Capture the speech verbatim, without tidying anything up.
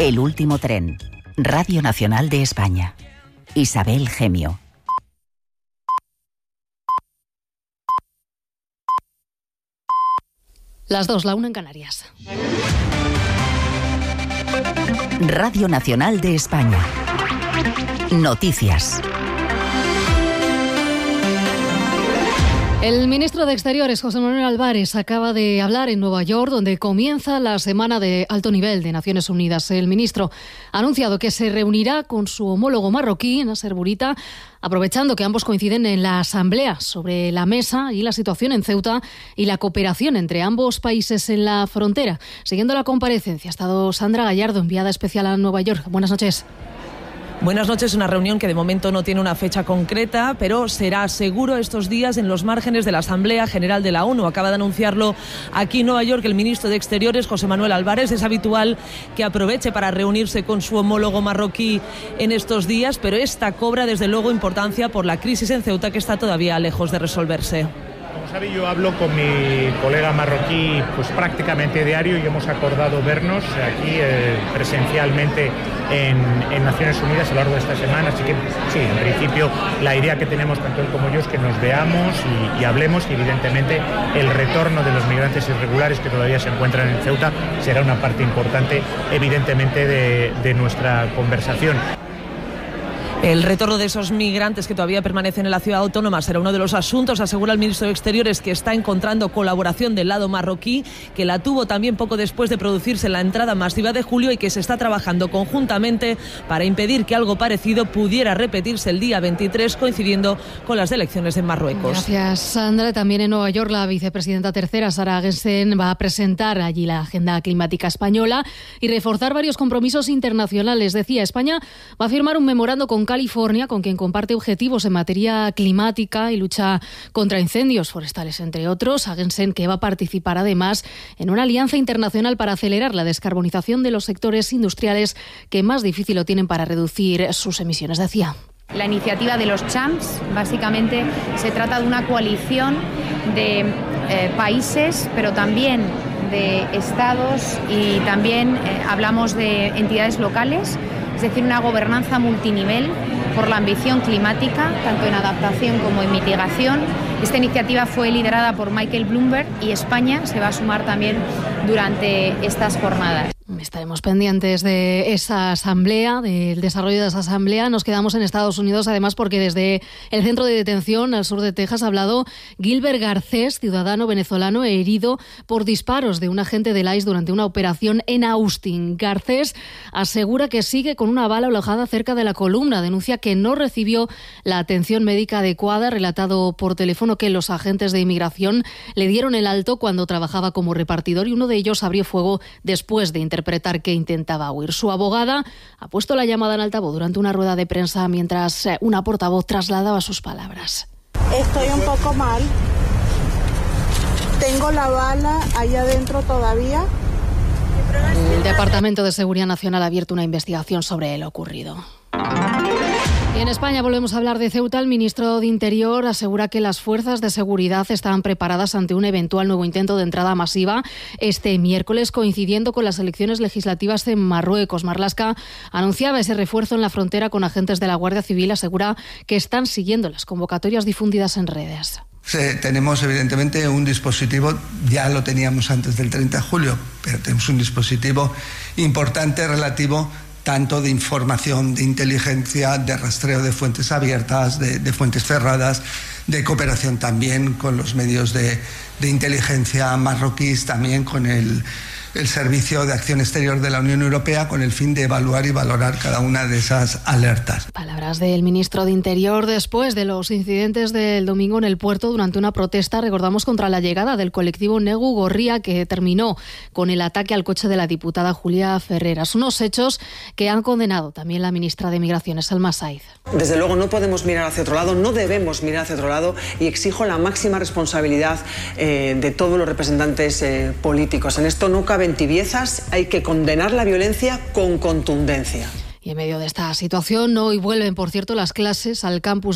El último tren. Radio Nacional de España. Isabel Gemio. Las dos, la una en Canarias. Radio Nacional de España. Noticias. El ministro de Exteriores, José Manuel Álvarez, acaba de hablar en Nueva York, donde comienza la semana de alto nivel de Naciones Unidas. El ministro ha anunciado que se reunirá con su homólogo marroquí, Nasser Bourita, aprovechando que ambos coinciden en la asamblea sobre la mesa y la situación en Ceuta y la cooperación entre ambos países en la frontera. Siguiendo la comparecencia ha estado Sandra Gallardo, enviada especial a Nueva York. Buenas noches. Buenas noches, una reunión que de momento no tiene una fecha concreta, pero será seguro estos días en los márgenes de la Asamblea General de la ONU. Acaba de anunciarlo aquí en Nueva York el ministro de Exteriores, José Manuel Álvarez. Es habitual que aproveche para reunirse con su homólogo marroquí en estos días, pero esta cobra desde luego importancia por la crisis en Ceuta, que está todavía lejos de resolverse. Como sabe, yo hablo con mi colega marroquí pues prácticamente diario y hemos acordado vernos aquí eh, presencialmente en, en Naciones Unidas a lo largo de esta semana. Así que sí, en principio la idea que tenemos tanto él como yo es que nos veamos y, y hablemos, y evidentemente el retorno de los migrantes irregulares que todavía se encuentran en Ceuta será una parte importante evidentemente de, de nuestra conversación. El retorno de esos migrantes que todavía permanecen en la ciudad autónoma será uno de los asuntos, asegura el ministro de Exteriores, que está encontrando colaboración del lado marroquí, que la tuvo también poco después de producirse la entrada masiva de julio y que se está trabajando conjuntamente para impedir que algo parecido pudiera repetirse el día veintitrés, coincidiendo con las elecciones en Marruecos. Gracias, Sandra. También en Nueva York la vicepresidenta tercera, Sara Gessen, va a presentar allí la agenda climática española y reforzar varios compromisos internacionales. Decía, España va a firmar un memorando con California, con quien comparte objetivos en materia climática y lucha contra incendios forestales, entre otros. Agensen, que va a participar además en una alianza internacional para acelerar la descarbonización de los sectores industriales que más difícil lo tienen para reducir sus emisiones, decía. La iniciativa de los Champs, básicamente se trata de una coalición de eh, países, pero también de estados, y también eh, hablamos de entidades locales, es decir, una gobernanza multinivel por la ambición climática, tanto en adaptación como en mitigación. Esta iniciativa fue liderada por Michael Bloomberg y España se va a sumar también durante estas jornadas. Estaremos pendientes de esa asamblea, del desarrollo de esa asamblea. Nos quedamos en Estados Unidos, además, porque desde el centro de detención al sur de Texas ha hablado Gilbert Garcés, ciudadano venezolano herido por disparos de un agente del I C E durante una operación en Austin. Garcés asegura que sigue con una bala alojada cerca de la columna. Denuncia que no recibió la atención médica adecuada, relatado por teléfono que los agentes de inmigración le dieron el alto cuando trabajaba como repartidor y uno de ellos abrió fuego después de interpretar que intentaba huir. Su abogada ha puesto la llamada en altavoz durante una rueda de prensa mientras una portavoz trasladaba sus palabras. Estoy un poco mal. Tengo la bala ahí adentro todavía. El Departamento de Seguridad Nacional ha abierto una investigación sobre lo ocurrido. Y en España volvemos a hablar de Ceuta. El ministro de Interior asegura que las fuerzas de seguridad están preparadas ante un eventual nuevo intento de entrada masiva este miércoles, coincidiendo con las elecciones legislativas en Marruecos. Marlaska anunciaba ese refuerzo en la frontera con agentes de la Guardia Civil. Asegura que están siguiendo las convocatorias difundidas en redes. Sí, tenemos evidentemente un dispositivo, ya lo teníamos antes del treinta de julio, pero tenemos un dispositivo importante relativo tanto de información, de inteligencia, de rastreo de fuentes abiertas, de, de fuentes cerradas, de cooperación también con los medios de, de inteligencia marroquíes, también con el, el Servicio de Acción Exterior de la Unión Europea, con el fin de evaluar y valorar cada una de esas alertas. Palabras del ministro de Interior después de los incidentes del domingo en el puerto durante una protesta, recordamos, contra la llegada del colectivo Negu Gorria, que terminó con el ataque al coche de la diputada Julia Ferreras. Unos hechos que han condenado también la ministra de Migraciones, Salma Said. Desde luego no podemos mirar hacia otro lado, no debemos mirar hacia otro lado, y exijo la máxima responsabilidad eh, de todos los representantes eh, políticos. En esto no caben tibiezas, hay que condenar la violencia con contundencia. Y en medio de esta situación, hoy vuelven, por cierto, las clases al campus